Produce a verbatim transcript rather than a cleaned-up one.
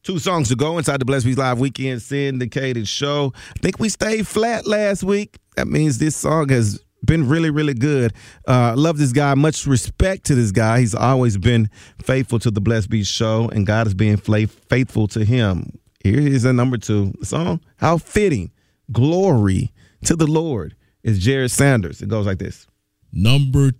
Two songs to go inside the Blessed Beats Live Weekend syndicated show. I think we stayed flat last week. That means this song has been really, really good. Uh, love this guy. Much respect to this guy. He's always been faithful to the Blessed Beats show, and God is being faithful to him. Here is a number two the song. How fitting. Glory to the Lord is Jared Sanders. It goes like this. Number